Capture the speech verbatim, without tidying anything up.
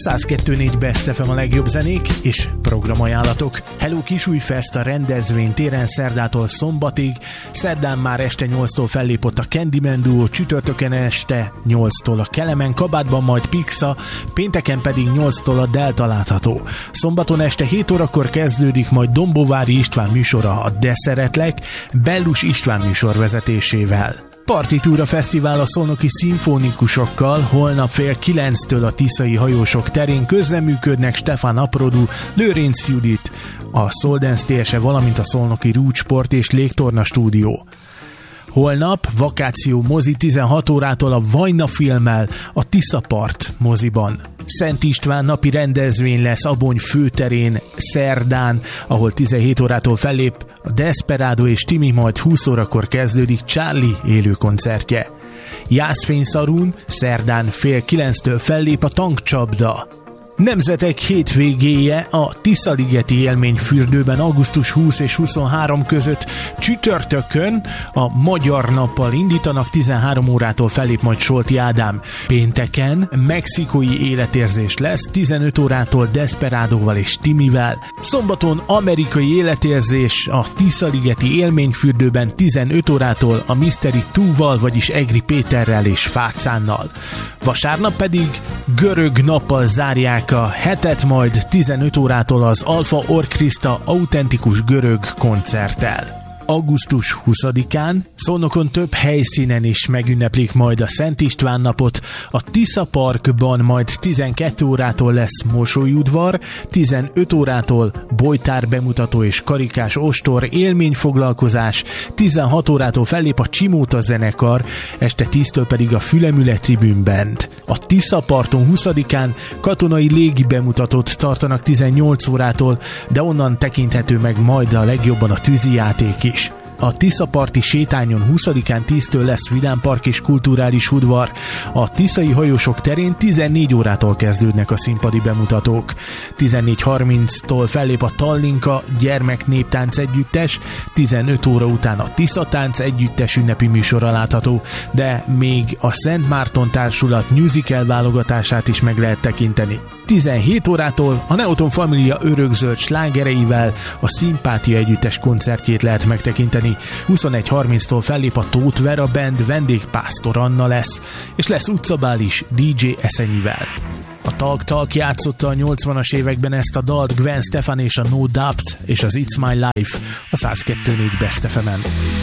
száz kettő négy Best ef em a legjobb zenék és programajánlatok. Hello Kisújfest a rendezvénytéren szerdától szombatig. Szerdán már este nyolctól fellépott a Candyman Duo, csütörtökön este nyolctól a Kelemen kabátban, majd Pixa, pénteken pedig nyolctól a Delta látható. Szombaton este hét órakor kezdődik majd Dombóvári István műsora, a De Szeretlek, Bellus István műsor vezetésével. Partitúra fesztivál a szolnoki szimfonikusokkal, holnap fél kilenctől a Tiszai Hajósok terén közreműködnek Stefan Aprodú, Lőrinc Judit, a Soul Dance té es e, valamint a szolnoki Rúdsport és Légtorna stúdió. Holnap vakáció mozi tizenhat órától a Vajna filmmel a Tiszapart moziban. Szent István napi rendezvény lesz Abony főterén szerdán, ahol tizenhét órától fellép a Desperado és Timi, majd húsz órakor kezdődik Charlie élő koncertje. Jászfényszarún szerdán fél kilenctől fellép a Tankcsapda. Nemzetek hétvégéje a Tiszaligeti élményfürdőben augusztus huszadika és huszonharmadika között. Csütörtökön a Magyar Nappal indítanak, tizenhárom órától fellép majd Solti Ádám. Pénteken mexikói életérzés lesz, tizenöt órától Desperadóval és Timivel. Szombaton amerikai életérzés a Tiszaligeti élményfürdőben tizenöt órától a Mystery Two-val, vagyis Egri Péterrel és Fácánnal. Vasárnap pedig görög nappal zárják a hetet, majd tizenöt órától az Alfa Orkrista autentikus görög koncerttel. augusztus huszadikán Szolnokon több helyszínen is megünneplik majd a Szent István napot. A Tisza Parkban majd tizenkét órától lesz mosolyudvar, tizenöt órától bojtár bemutató és karikás ostor élményfoglalkozás, tizenhat órától fellép a Csimóta zenekar, este tíztől pedig a Fülemüle Tribune Band. A Tisza parton huszadikán katonai légi bemutatót tartanak tizennyolc órától, de onnan tekinthető meg majd a legjobban a tűzijáték is. A Tiszaparti sétányon huszadikán tíztől lesz vidámpark és kulturális udvar. A Tiszai Hajósok terén tizennégy órától kezdődnek a színpadi bemutatók. tizennégy harminctól fellép a Tallinka gyermeknéptánc együttes, tizenöt óra után a Tiszatánc együttes ünnepi műsora látható, de még a Szent Márton Társulat musical válogatását is meg lehet tekinteni. tizenhét órától a Neoton Familia örökzöld slágereivel a Szimpátia együttes koncertjét lehet megtekinteni. huszonegy harminctól fellép a Tóth Vera Band, vendégpásztor Anna lesz, és lesz utcabál is dé dzsé Eszenyivel. A Talk Talk játszotta a nyolcvanas években ezt a dalt, Gwen Stefani és a No Doubt és az It's My Life a száz kettő négy Best ef emen.